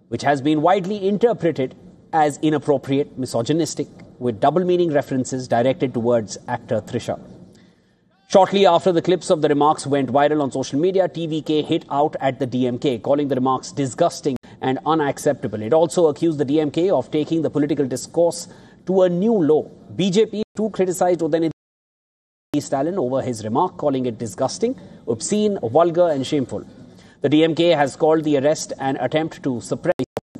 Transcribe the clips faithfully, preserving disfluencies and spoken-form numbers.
which has been widely interpreted as inappropriate, misogynistic, with double-meaning references directed towards actor Trisha. Shortly after the clips of the remarks went viral on social media, T V K hit out at the D M K, calling the remarks disgusting and unacceptable. It also accused the D M K of taking the political discourse to a new low. B J P too criticized Udayanidhi Stalin over his remark, calling it disgusting, obscene, vulgar and shameful. The D M K has called the arrest an attempt to suppress.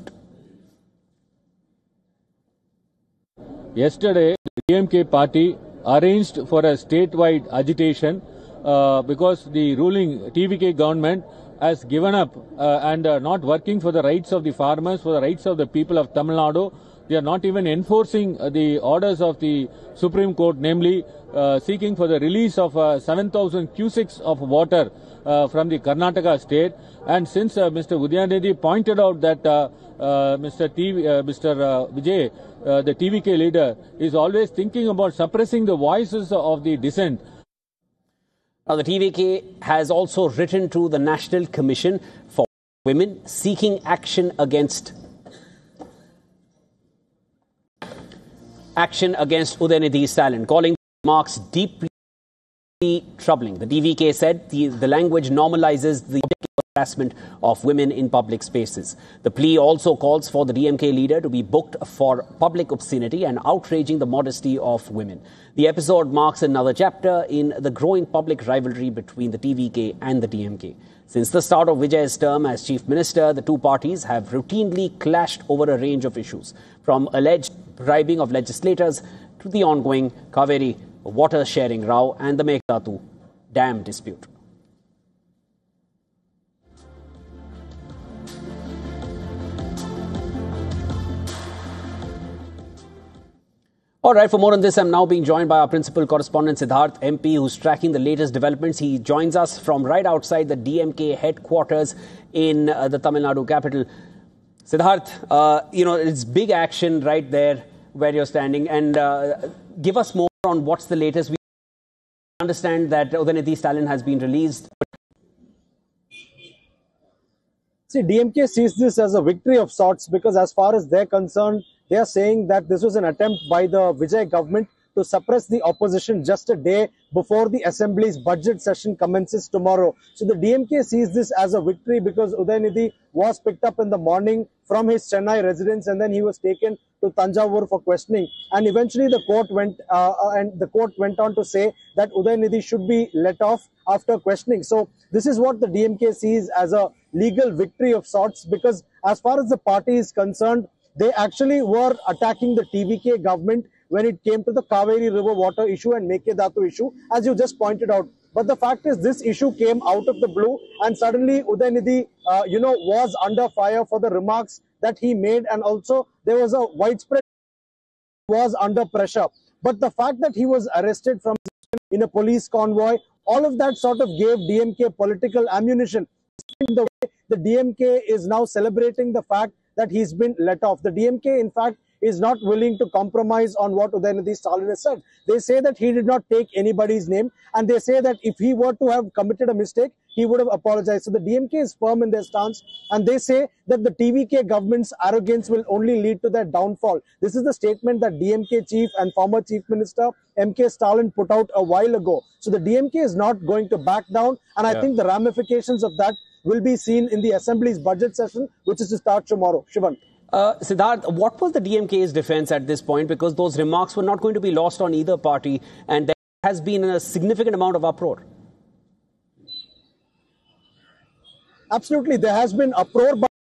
Yesterday, the D M K party arranged for a statewide agitation uh, because the ruling T V K government has given up uh, and uh, not working for the rights of the farmers, for the rights of the people of Tamil Nadu. They are not even enforcing uh, the orders of the Supreme Court, namely uh, seeking for the release of uh, seven thousand cusecs of water uh, from the Karnataka state. And since uh, Mister Udayanidhi pointed out that uh, uh, Mister T, uh, Mister Uh, Vijay, uh, the T V K leader, is always thinking about suppressing the voices of the dissent. Now, the T V K has also written to the National Commission for Women seeking action against action against Udayanidhi Stalin, calling the remarks deeply troubling. The T V K said the, the language normalizes the harassment of women in public spaces. The plea also calls for the D M K leader to be booked for public obscenity and outraging the modesty of women. The episode marks another chapter in the growing public rivalry between the T V K and the D M K. Since the start of Vijay's term as Chief Minister, the two parties have routinely clashed over a range of issues, from alleged bribing of legislators to the ongoing Kaveri water sharing row and the Meghdatu dam dispute. All right, for more on this, I'm now being joined by our principal correspondent, Siddharth M P, who's tracking the latest developments. He joins us from right outside the D M K headquarters in uh, the Tamil Nadu capital. Siddharth, uh, you know, it's big action right there where you're standing. And uh, give us more on what's the latest. We understand that Udayanidhi Stalin has been released. See, D M K sees this as a victory of sorts because as far as they're concerned, they are saying that this was an attempt by the Vijay government to suppress the opposition just a day before the Assembly's budget session commences tomorrow. So the D M K sees this as a victory because Udayanidhi was picked up in the morning from his Chennai residence and then he was taken to Thanjavur for questioning. And eventually the court went uh, and the court went on to say that Udayanidhi should be let off after questioning. So this is what the D M K sees as a legal victory of sorts because as far as the party is concerned, they actually were attacking the T V K government when it came to the Kaveri river water issue and Meghdatu issue, as you just pointed out. But the fact is, this issue came out of the blue, and suddenly Udayanidhi, uh, you know, was under fire for the remarks that he made, and also there was a widespread was under pressure. But the fact that he was arrested from in a police convoy, all of that sort of gave D M K political ammunition. In the way the D M K is now celebrating the fact that he's been let off. The D M K, in fact, is not willing to compromise on what Udayanidhi Stalin has said. They say that he did not take anybody's name, and they say that if he were to have committed a mistake, he would have apologized. So the D M K is firm in their stance, and they say that the T V K government's arrogance will only lead to their downfall. This is the statement that D M K chief and former chief minister M K Stalin put out a while ago. So the D M K is not going to back down, and I yeah. think the ramifications of that will be seen in the Assembly's budget session, which is to start tomorrow. Shivan. Uh, Siddharth, what was the D M K's defense at this point? Because those remarks were not going to be lost on either party, and there has been a significant amount of uproar. Absolutely, there has been uproar. But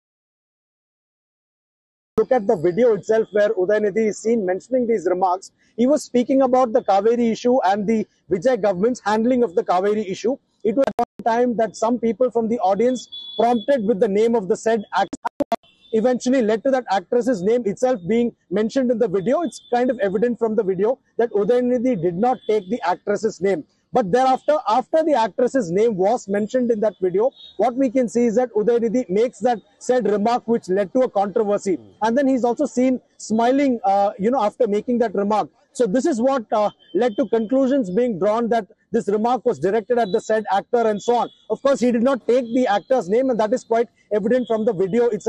look at the video itself where Udayanidhi is seen mentioning these remarks. He was speaking about the Kaveri issue and the Vijay government's handling of the Kaveri issue. It was one time that some people from the audience prompted with the name of the said actress, eventually led to that actress's name itself being mentioned in the video. It's kind of evident from the video that Udayanidhi did not take the actress's name. But thereafter, after the actress's name was mentioned in that video, what we can see is that Udayanidhi makes that said remark which led to a controversy. And then he's also seen smiling, uh, you know, after making that remark. So this is what uh, led to conclusions being drawn that this remark was directed at the said actor and so on. Of course, he did not take the actor's name, and that is quite evident from the video itself.